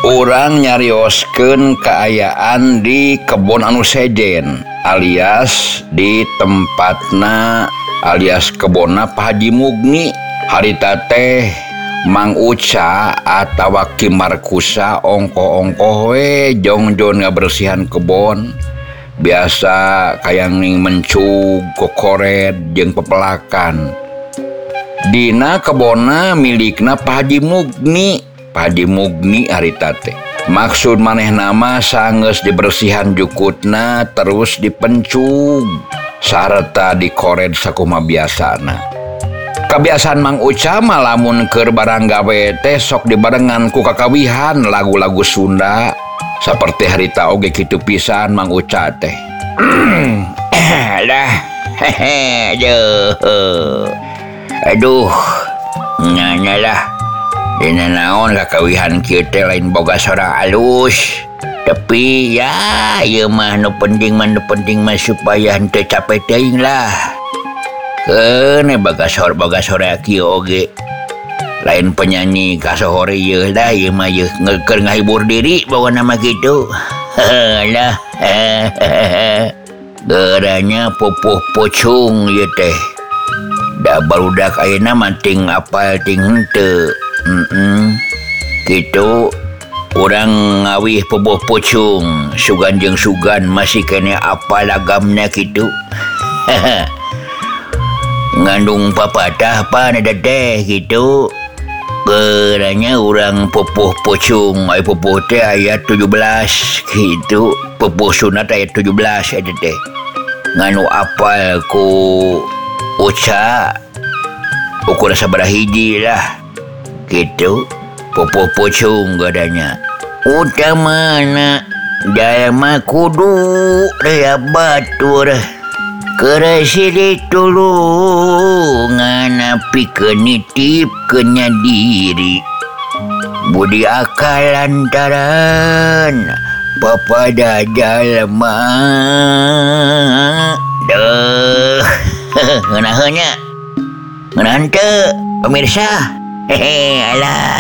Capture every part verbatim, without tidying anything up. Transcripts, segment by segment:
Urang nyarioskeun kaayaan di kebon anu sejen alias di tempatna alias kebonna Pak Haji Mugni. Harita teh Mang Uca atawa Ki Markusa ongkoh-ongkoh we jongjon ngabersihan kebon. Biasa kayang mencug, kokoret, jeung pepelakan. Dina kebona milikna Pak Haji Mugni. Pak Haji Mugni harita teh maksud maneh nama sangeus dibersihan jukutna terus dipencug sarta dikoret sakumaha biasana. Kebiasaan Mang Uca mah lamun keur barang gawe teh sok dibarengan ku kakawihan lagu-lagu Sunda saperti harita oge kitu pisan Mang Uca teh. Lah hehe aduh aduh nyanyalah dina naon kakawihan kieu teh lain boga sora alus tapi ya ieu mah nu penting mah nu penting mah supaya henteu capek teuing lah. Kene bagasor bagasor kieu oge lain penyanyi kasohore ieu dah ieu mah ieu ngeukeun ngahibur diri bawa nama kitu. Lah geranya pupuh pucung ieu teh da barudak ayeuna mah ting apal ting henteu. Heeh kitu urang ngawih pupuh pucung sugan jeung sugan masih kene apal agamna kitu. Ngandung papatah apa nada teh gitu. Beranya orang pupuh pucung ay pupuh teh ayat tujuh belas gitu. Pupuh sunat ayat tujuh belas ada teh. Nganu apal ku Uca ukur sabaraha hiji lah gitu. Pupuh pucung gadanya utamana jalma kudu rea batur kerasili tulungan api kenitip kenya diri budi akal lantaran papada jalma deh ngeunaheunya ngeunaheun teu pemirsa hehe alah.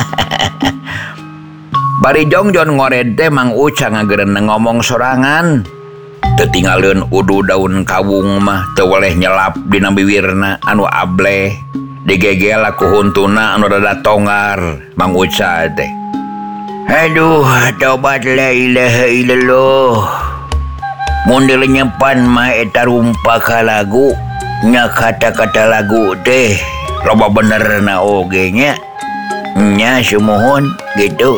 Bari jongjon ngored teh Mang Uca ngagereun ngomong sorangan. Teu tinggalkeun udu daun kawung mah teu weleh nyelap dina bibirna anu ableh digegel ku huntuna anu rada tonggar Mang Uca teh. Aduh tobat la ilaha illallah. Mun dilenyepan mah eta rumpa ka lagu nya kata-kata lagu teh loba benerna oge nya nya sumuhun gitu.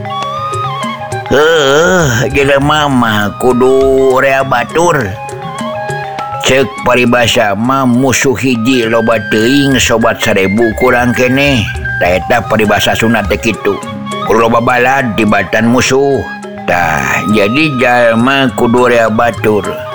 Heuh, jelema mah kudu rea batur. Ceuk paribasa mah musuh hiji loba teuing sobat sarebu kurang keneh. Da eta paribasa sunat teh kitu. Kudu loba balad tibatan musuh. Tah, jadi jalma kudu rea batur.